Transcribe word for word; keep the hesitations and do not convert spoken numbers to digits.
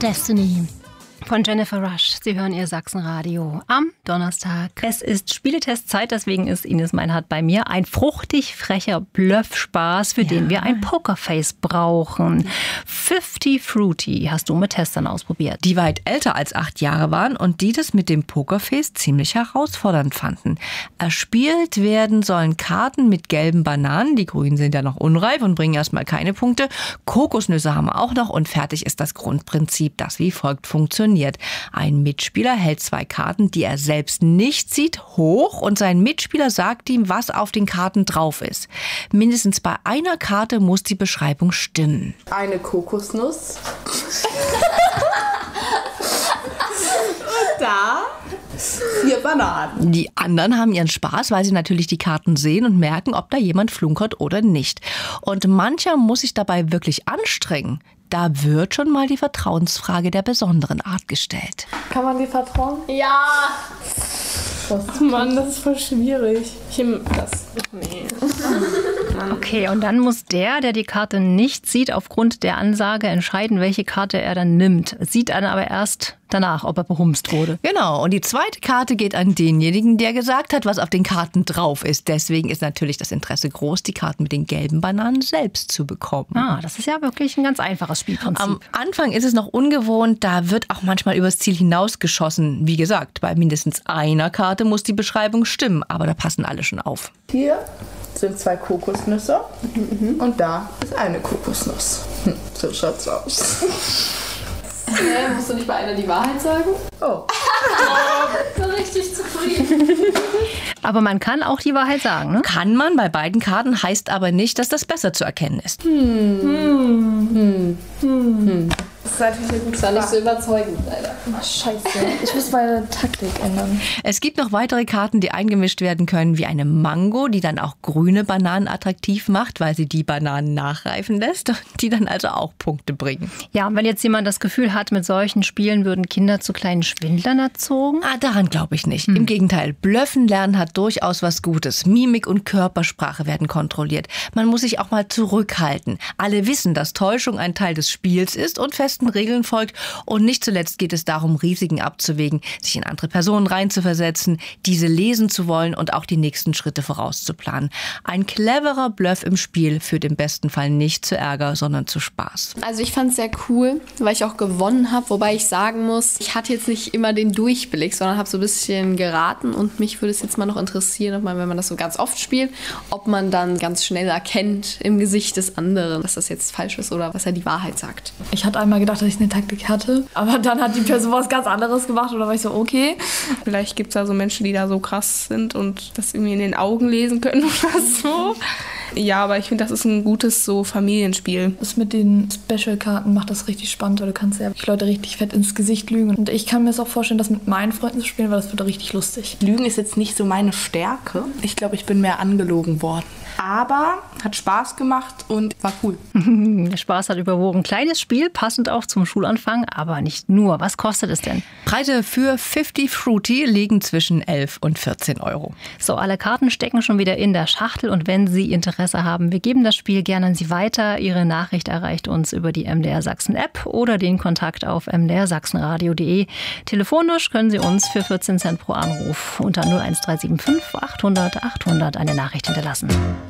Destiny von Jennifer Rush. Sie hören Ihr Sachsenradio am Donnerstag. Es ist Spieletestzeit, deswegen ist Ines Meinhardt bei mir. Ein fruchtig frecher Bluffspaß, für ja. den wir ein Pokerface brauchen. Fifty Fruity hast du mit Testern ausprobiert. Die weit älter als acht Jahre waren und die das mit dem Pokerface ziemlich herausfordernd fanden. Erspielt werden sollen Karten mit gelben Bananen. Die grünen sind ja noch unreif und bringen erstmal keine Punkte. Kokosnüsse haben wir auch noch und fertig ist das Grundprinzip, das wie folgt funktioniert. Ein Mitspieler hält zwei Karten, die er selbst nicht sieht, hoch und sein Mitspieler sagt ihm, was auf den Karten drauf ist. Mindestens bei einer Karte muss die Beschreibung stimmen. Eine Kokosnuss. Und da vier Bananen. Die anderen haben ihren Spaß, weil sie natürlich die Karten sehen und merken, ob da jemand flunkert oder nicht. Und mancher muss sich dabei wirklich anstrengen. Da wird schon mal die Vertrauensfrage der besonderen Art gestellt. Kann man dir vertrauen? Ja! Oh Mann, das ist voll schwierig. Ich nehme das. Nee. Okay, und dann muss der, der die Karte nicht sieht, aufgrund der Ansage entscheiden, welche Karte er dann nimmt. Sieht dann aber erst danach, ob er behumst wurde. Genau, und die zweite Karte geht an denjenigen, der gesagt hat, was auf den Karten drauf ist. Deswegen ist natürlich das Interesse groß, die Karten mit den gelben Bananen selbst zu bekommen. Ah, das ist ja wirklich ein ganz einfaches Spielprinzip. Am Anfang ist es noch ungewohnt, da wird auch manchmal übers Ziel hinausgeschossen. Wie gesagt, bei mindestens einer Karte muss die Beschreibung stimmen, aber da passen alle schon auf. Hier sind zwei Kokosnüsse mhm. und da ist eine Kokosnuss. Hm, so schaut's aus. Hä, musst du nicht bei einer die Wahrheit sagen? Oh. Oh, so richtig zufrieden. Aber man kann auch die Wahrheit sagen, ne? Kann man bei beiden Karten, heißt aber nicht, dass das besser zu erkennen ist. Hm. Hm. Hm. Hm. Hm. Das ist natürlich eine gute Frage. Das war nicht so überzeugend, leider. Oh, scheiße. Ich muss meine Taktik ändern. Es gibt noch weitere Karten, die eingemischt werden können, wie eine Mango, die dann auch grüne Bananen attraktiv macht, weil sie die Bananen nachreifen lässt, die dann also auch Punkte bringen. Ja, und wenn jetzt jemand das Gefühl hat, mit solchen Spielen würden Kinder zu kleinen Schwindlern erzogen? Ah, daran glaube ich nicht. Hm. Im Gegenteil, Blöffen lernen hat durchaus was Gutes. Mimik und Körpersprache werden kontrolliert. Man muss sich auch mal zurückhalten. Alle wissen, dass Täuschung ein Teil des Spiels ist und festen Regeln folgt. Und nicht zuletzt geht es darum, Risiken abzuwägen, sich in andere Personen reinzuversetzen, diese lesen zu wollen und auch die nächsten Schritte vorauszuplanen. Ein cleverer Bluff im Spiel führt im besten Fall nicht zu Ärger, sondern zu Spaß. Also ich fand es sehr cool, weil ich auch gewonnen habe, wobei ich sagen muss, ich hatte jetzt nicht immer den Durchblick, sondern habe so ein bisschen geraten und mich würde es jetzt mal noch interessieren, ob man, wenn man das so ganz oft spielt, ob man dann ganz schnell erkennt im Gesicht des anderen, dass das jetzt falsch ist oder was er die Wahrheit sagt. Ich hatte einmal gedacht, dass ich eine Taktik hatte, aber dann hat die Person was ganz anderes gemacht oder war ich so, okay. Vielleicht gibt es da so Menschen, die da so krass sind und das irgendwie in den Augen lesen können oder so. Ja, aber ich finde, das ist ein gutes so Familienspiel. Das mit den Special-Karten macht das richtig spannend, weil du kannst ja Leute richtig fett ins Gesicht lügen. Und ich kann mir das auch vorstellen, das mit meinen Freunden zu spielen, weil das wird richtig lustig. Lügen ist jetzt nicht so meine Stärke. Ich glaube, ich bin mehr angelogen worden. Aber hat Spaß gemacht und war cool. Der Spaß hat überwogen. Kleines Spiel, passend auch zum Schulanfang, aber nicht nur. Was kostet es denn? Preise für Fifty Fruity liegen zwischen elf und vierzehn Euro. So, alle Karten stecken schon wieder in der Schachtel und wenn Sie Interesse haben, wir geben das Spiel gerne an Sie weiter. Ihre Nachricht erreicht uns über die M D R Sachsen App oder den Kontakt auf m d r sachsenradio punkt d e. Telefonisch können Sie uns für vierzehn Cent pro Anruf unter null eins drei sieben fünf achthundert achthundert eine Nachricht hinterlassen.